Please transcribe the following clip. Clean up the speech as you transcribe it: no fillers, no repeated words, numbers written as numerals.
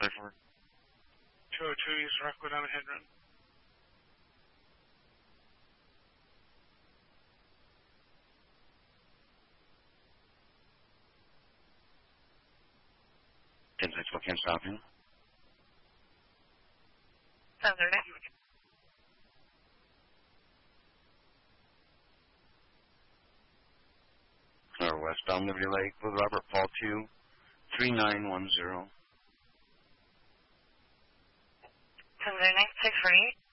for? 202 East Rockwood on Head Run. What can't stop you? Southern. Or westbound Liberty Lake with Robert Paul 2, 3910. Southern 648.